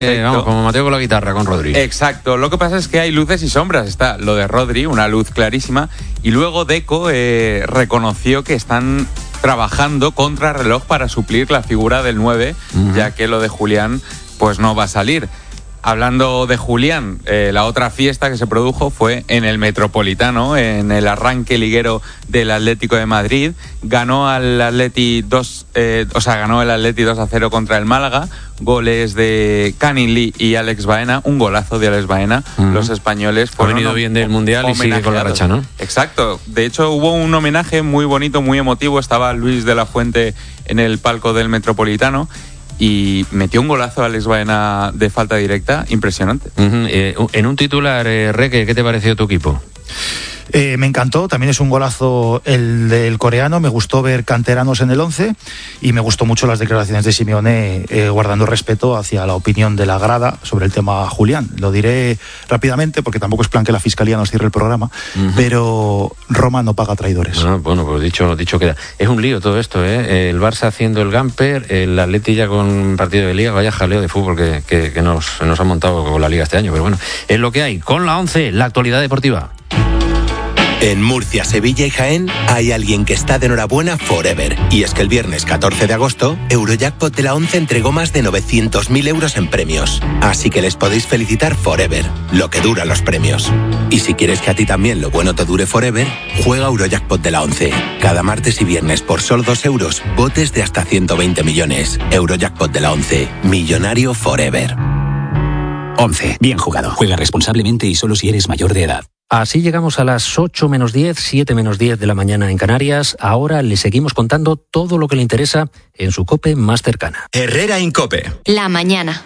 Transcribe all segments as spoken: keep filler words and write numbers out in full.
Eh, vamos, como Mateo con la guitarra, con Rodri. Exacto, lo que pasa es que hay luces y sombras. Está lo de Rodri, una luz clarísima, y luego Deco eh, reconoció que están trabajando contra reloj para suplir la figura del nueve, uh-huh. ya que lo de Julián pues no va a salir. Hablando de Julián, eh, la otra fiesta que se produjo fue en el Metropolitano, en el arranque liguero del Atlético de Madrid. Ganó al Atleti dos, eh, o sea, ganó el Atleti dos a cero contra el Málaga. Goles de Canning Lee y Alex Baena, un golazo de Alex Baena. Uh-huh. Los españoles fueron ha venido bien del Mundial y sigue con la racha, ¿no? Exacto. De hecho, hubo un homenaje muy bonito, muy emotivo. Estaba Luis de la Fuente en el palco del Metropolitano y metió un golazo a Alex Baena de falta directa, impresionante. Uh-huh. Eh, en un titular, eh, Reque, ¿qué te pareció tu equipo? Eh, me encantó, también es un golazo el del coreano, me gustó ver canteranos en el once y me gustó mucho las declaraciones de Simeone eh, guardando respeto hacia la opinión de la grada sobre el tema Julián. Lo diré rápidamente porque tampoco es plan que la Fiscalía nos cierre el programa, uh-huh. pero Roma no paga traidores. Ah, bueno, pues dicho, dicho queda. Es un lío todo esto, ¿eh? El Barça haciendo el Gamper, el Atleti ya con partido de Liga, vaya jaleo de fútbol que, que, que nos, nos ha montado con la Liga este año, pero bueno, es lo que hay. Con la once, la actualidad deportiva. En Murcia, Sevilla y Jaén hay alguien que está de enhorabuena forever. Y es que el viernes catorce de agosto, Eurojackpot de la once entregó más de novecientos mil euros en premios. Así que les podéis felicitar forever, lo que duran los premios. Y si quieres que a ti también lo bueno te dure forever, juega Eurojackpot de la once. Cada martes y viernes por solo dos euros, botes de hasta ciento veinte millones. Eurojackpot de la once, millonario forever. once. Bien jugado. Juega responsablemente y solo si eres mayor de edad. Así llegamos a las ocho menos diez, siete menos diez de la mañana en Canarias. Ahora le seguimos contando todo lo que le interesa en su COPE más cercana. Herrera Incope. La mañana.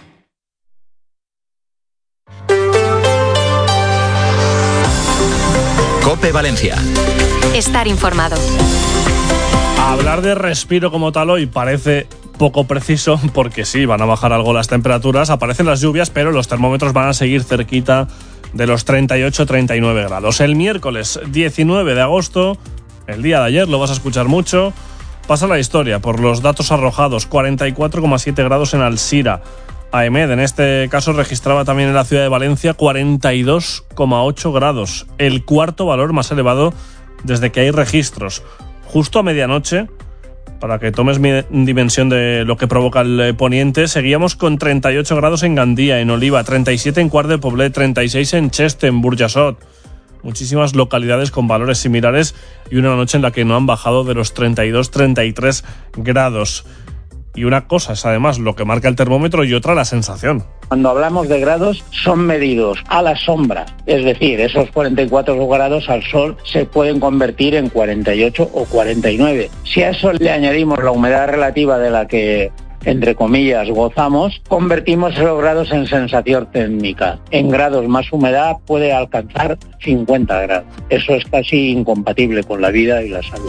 COPE Valencia. Estar informado. Hablar de respiro como tal hoy parece poco preciso porque sí, van a bajar algo las temperaturas, aparecen las lluvias, pero los termómetros van a seguir cerquita de los treinta y ocho treinta y nueve grados. El miércoles diecinueve de agosto, el día de ayer, lo vas a escuchar mucho, pasa la historia por los datos arrojados. Cuarenta y cuatro coma siete grados en Alsira. A E M E D, en este caso, registraba también en la ciudad de Valencia cuarenta y dos coma ocho grados, el cuarto valor más elevado desde que hay registros. Justo a medianoche, para que tomes mi dimensión de lo que provoca el poniente, seguíamos con treinta y ocho grados en Gandía, en Oliva, treinta y siete en Quart de Poblet, treinta y seis en Cheste, en Burjassot. Muchísimas localidades con valores similares y una noche en la que no han bajado de los treinta y dos treinta y tres grados. Y una cosa es además lo que marca el termómetro y otra la sensación. Cuando hablamos de grados son medidos a la sombra, es decir, esos cuarenta y cuatro grados al sol se pueden convertir en cuarenta y ocho o cuarenta y nueve. Si a eso le añadimos la humedad relativa de la que, entre comillas, gozamos, convertimos esos grados en sensación térmica. En grados más humedad puede alcanzar cincuenta grados. Eso es casi incompatible con la vida y la salud.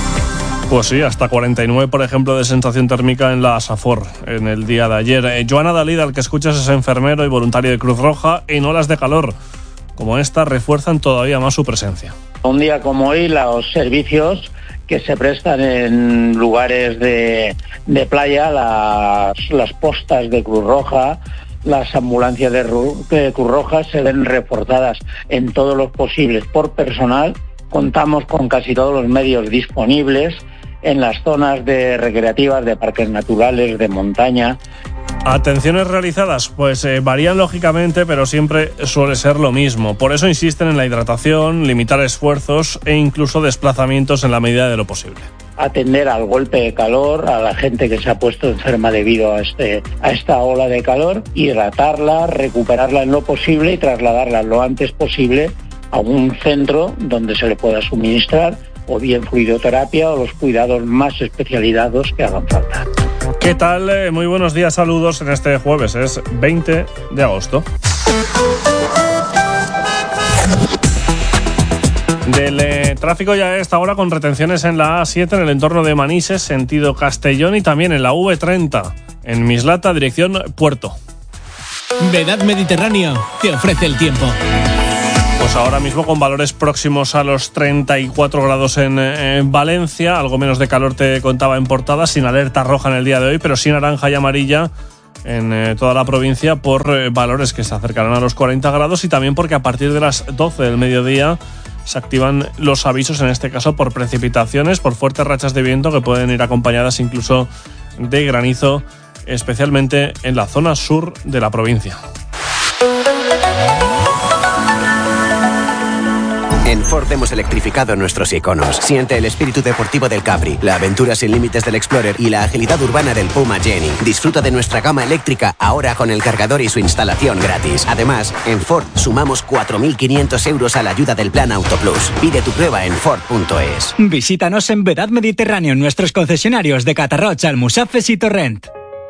Pues sí, hasta cuarenta y nueve, por ejemplo, de sensación térmica en la Safor en el día de ayer. Eh, Joana Dalida, al que escuchas, es enfermero y voluntario de Cruz Roja. En olas de calor como esta refuerzan todavía más su presencia. Un día como hoy, los servicios que se prestan en lugares de, de playa, las, las postas de Cruz Roja, las ambulancias de, de Cruz Roja se ven reforzadas en todos los posibles por personal. Contamos con casi todos los medios disponibles en las zonas de recreativas, de parques naturales, de montaña. Atenciones realizadas, pues eh, varían lógicamente, pero siempre suele ser lo mismo. Por eso insisten en la hidratación, limitar esfuerzos e incluso desplazamientos en la medida de lo posible. Atender al golpe de calor, a la gente que se ha puesto enferma debido a, este, a esta ola de calor, hidratarla, recuperarla en lo posible y trasladarla lo antes posible a un centro donde se le pueda suministrar o bien fluidoterapia o los cuidados más especializados que hagan falta. ¿Qué tal? Eh, muy buenos días, saludos en este jueves, es veinte de agosto. Del eh, tráfico ya a esta hora con retenciones en la A siete en el entorno de Manises, sentido Castellón, y también en la V treinta en Mislata, dirección Puerto. Vedad Mediterráneo te ofrece el tiempo. Pues ahora mismo con valores próximos a los treinta y cuatro grados en, en Valencia, algo menos de calor te contaba en portada, sin alerta roja en el día de hoy, pero sí naranja y amarilla en eh, toda la provincia por eh, valores que se acercarán a los cuarenta grados y también porque a partir de las doce del mediodía se activan los avisos, en este caso por precipitaciones, por fuertes rachas de viento que pueden ir acompañadas incluso de granizo, especialmente en la zona sur de la provincia. En Ford hemos electrificado nuestros iconos. Siente el espíritu deportivo del Capri, la aventura sin límites del Explorer y la agilidad urbana del Puma Jenny. Disfruta de nuestra gama eléctrica ahora con el cargador y su instalación gratis. Además, en Ford sumamos cuatro mil quinientos euros a la ayuda del Plan Auto Plus. Pide tu prueba en Ford punto es. Visítanos en Vedad Mediterráneo en nuestros concesionarios de Catarroch, Almusafes y Torrent.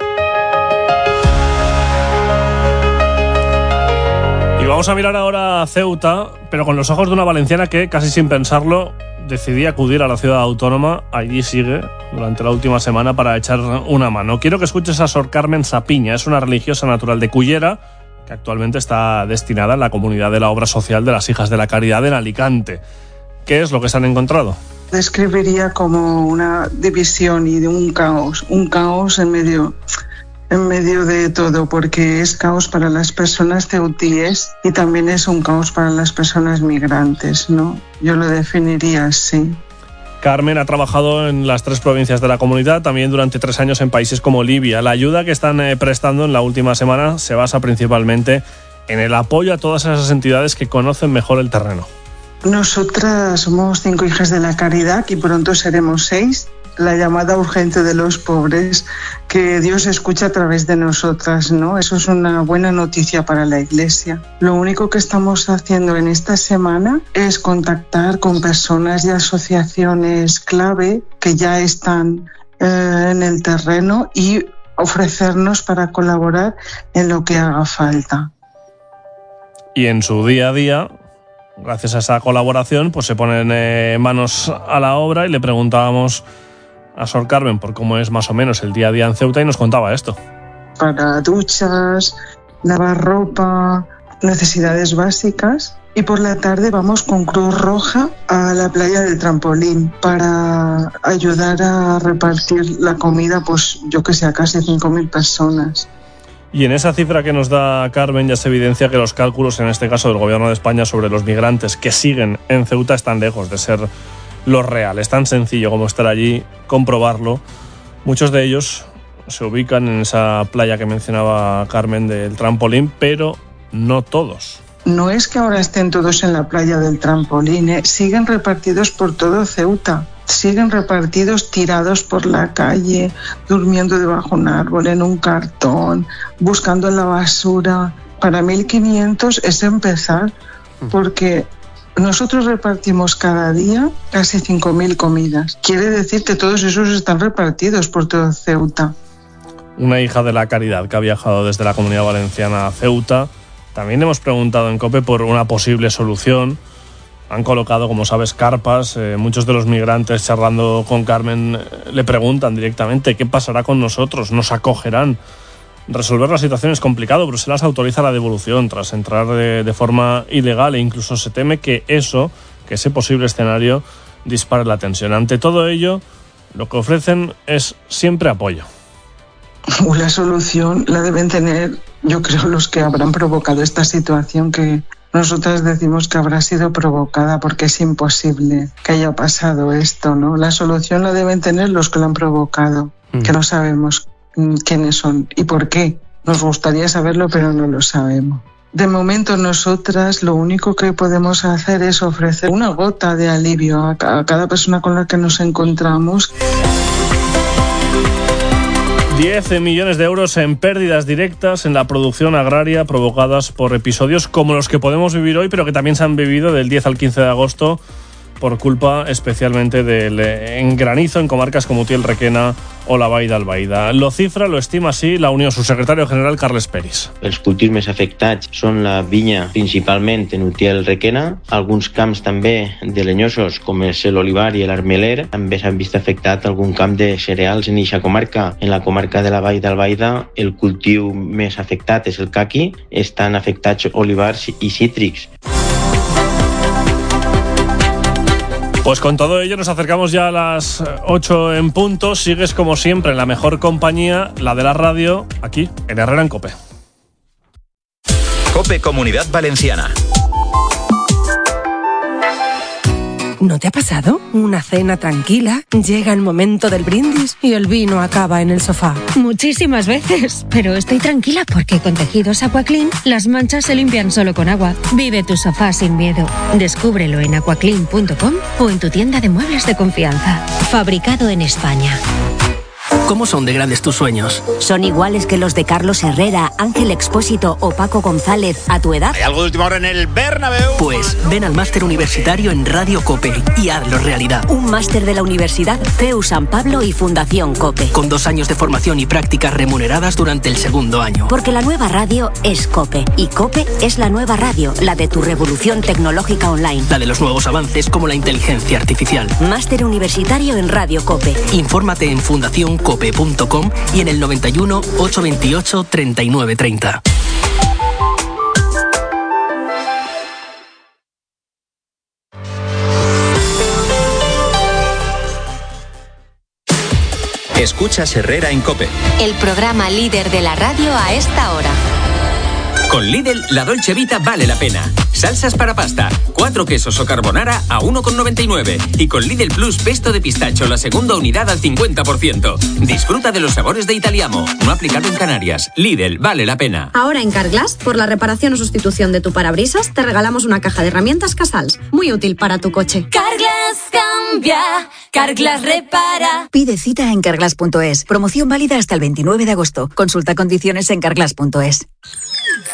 Y vamos a mirar ahora a Ceuta, pero con los ojos de una valenciana que, casi sin pensarlo, decidí acudir a la ciudad autónoma. Allí sigue durante la última semana para echar una mano. Quiero que escuches a Sor Carmen Sapiña. Es una religiosa natural de Cullera que actualmente está destinada en la comunidad de la Obra Social de las Hijas de la Caridad en Alicante. ¿Qué es lo que se han encontrado? Describiría como una división y de un caos, un caos en medio... en medio de todo, porque es caos para las personas ceutíes y también es un caos para las personas migrantes, ¿no? Yo lo definiría así. Carmen ha trabajado en las tres provincias de la comunidad, también durante tres años en países como Libia. La ayuda que están eh, prestando en la última semana se basa principalmente en el apoyo a todas esas entidades que conocen mejor el terreno. Nosotras somos cinco hijas de la caridad y pronto seremos seis. La llamada urgente de los pobres, que Dios escucha a través de nosotras, ¿no? Eso es una buena noticia para la Iglesia. Lo único que estamos haciendo en esta semana es contactar con personas y asociaciones clave que ya están eh, en el terreno y ofrecernos para colaborar en lo que haga falta. Y en su día a día, gracias a esa colaboración, pues se ponen eh, manos a la obra y le preguntábamos a Sor Carmen por cómo es más o menos el día a día en Ceuta y nos contaba esto. Para duchas, lavar ropa, necesidades básicas. Y por la tarde vamos con Cruz Roja a la playa del Trampolín para ayudar a repartir la comida, pues yo que sé, a casi cinco mil personas. Y en esa cifra que nos da Carmen ya se evidencia que los cálculos, en este caso del Gobierno de España, sobre los migrantes que siguen en Ceuta están lejos de ser lo real. Es tan sencillo como estar allí, comprobarlo. Muchos de ellos se ubican en esa playa que mencionaba Carmen del Trampolín, pero no todos. No es que ahora estén todos en la playa del Trampolín, ¿eh? Siguen repartidos por todo Ceuta. Siguen repartidos, tirados por la calle, durmiendo debajo de un árbol, en un cartón, buscando en la basura. Para mil quinientos es empezar, porque nosotros repartimos cada día casi cinco mil comidas. Quiere decir que todos esos están repartidos por todo Ceuta. Una hija de la caridad que ha viajado desde la Comunidad Valenciana a Ceuta. También hemos preguntado en COPE por una posible solución. Han colocado, como sabes, carpas. Eh, muchos de los migrantes, charlando con Carmen, eh, le preguntan directamente qué pasará con nosotros, nos acogerán. Resolver la situación es complicado. Bruselas autoriza la devolución tras entrar de, de forma ilegal e incluso se teme que eso, que ese posible escenario, dispare la tensión. Ante todo ello, lo que ofrecen es siempre apoyo. La solución la deben tener, yo creo, los que habrán provocado esta situación, que nosotras decimos que habrá sido provocada porque es imposible que haya pasado esto, ¿no? La solución la deben tener los que lo han provocado, mm. que no sabemos quiénes son y por qué. Nos gustaría saberlo, pero no lo sabemos. De momento, nosotras lo único que podemos hacer es ofrecer una gota de alivio a cada persona con la que nos encontramos. diez millones de euros en pérdidas directas en la producción agraria provocadas por episodios como los que podemos vivir hoy, pero que también se han vivido del diez al quince de agosto por culpa especialmente del granizo en comarcas como Utiel, Requena o la Vall d'Albaida. Lo cifra, lo estima así la Unió, su secretario general Carles Peris. Els cultius més afectats són la vinya, principalment en Utiel, Requena, alguns camps també de lenyosos com és l'olivar i l'armeler, també s'han vist afectat algun camp de cereals en eixa comarca. En la comarca de la Vall d'Albaida el cultiu més afectat és el caqui, estan afectats olivars i cítrics. Pues con todo ello nos acercamos ya a las ocho en punto. Sigues como siempre en la mejor compañía, la de la radio, aquí en Herrera en COPE. COPE Comunidad Valenciana. ¿No te ha pasado? Una cena tranquila, llega el momento del brindis y el vino acaba en el sofá. Muchísimas veces, pero estoy tranquila porque con tejidos Aquaclean las manchas se limpian solo con agua. Vive tu sofá sin miedo. Descúbrelo en aquaclean punto com o en tu tienda de muebles de confianza. Fabricado en España. ¿Cómo son de grandes tus sueños? ¿Son iguales que los de Carlos Herrera, Ángel Expósito o Paco González a tu edad? ¿Hay algo de última hora en el Bernabéu? Pues ven al máster universitario en Radio COPE y hazlo realidad. Un máster de la Universidad C E U San Pablo y Fundación COPE. Con dos años de formación y prácticas remuneradas durante el segundo año. Porque la nueva radio es COPE y COPE es la nueva radio, la de tu revolución tecnológica online. La de los nuevos avances como la inteligencia artificial. Máster universitario en Radio COPE. Infórmate en fundación cope punto com y en el noventa y uno, ochocientos veintiocho, treinta y nueve treinta. Escuchas Herrera en COPE. El programa líder de la radio a esta hora. Con Lidl, la Dolce Vita vale la pena. Salsas para pasta, cuatro quesos o carbonara a uno con noventa y nueve. Y con Lidl Plus pesto de pistacho, la segunda unidad al cincuenta por ciento. Disfruta de los sabores de Italiamo. No aplicado en Canarias. Lidl, vale la pena. Ahora en Carglass, por la reparación o sustitución de tu parabrisas, te regalamos una caja de herramientas Casals. Muy útil para tu coche. Carglass cambia, Carglass repara. Pide cita en carglass punto es. Promoción válida hasta el veintinueve de agosto. Consulta condiciones en carglass punto es.